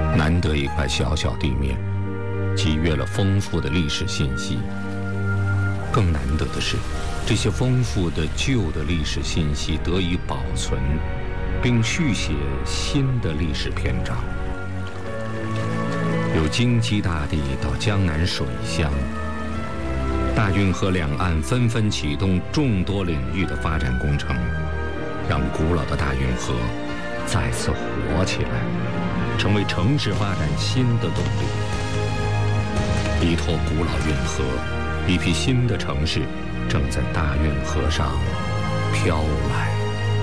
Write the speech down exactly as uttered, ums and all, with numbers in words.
难得一块小小地面，集约了丰富的历史信息。更难得的是，这些丰富的旧的历史信息得以保存，并续写新的历史篇章。由京畿大地到江南水乡，大运河两岸纷纷启动众多领域的发展工程，让古老的大运河再次活起来，成为城市发展新的动力。依托古老运河，一批新的城市正在大运河上飘来。